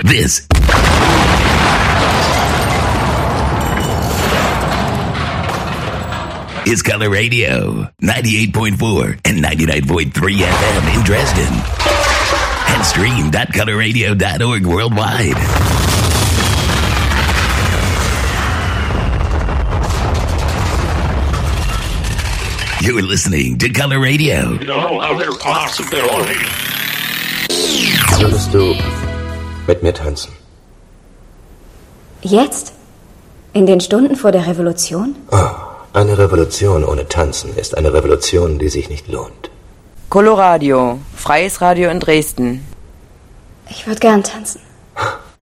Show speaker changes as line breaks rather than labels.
This is Color Radio, 98.4 and 99.3 FM in Dresden. And stream.colorradio.org worldwide. You're listening to Color Radio.
No other possibility.
Würdest du mit mir tanzen?
Jetzt? In den Stunden vor der Revolution?
Oh, eine Revolution ohne Tanzen ist eine Revolution, die sich nicht lohnt.
Coloradio, freies Radio in Dresden.
Ich würde gern tanzen.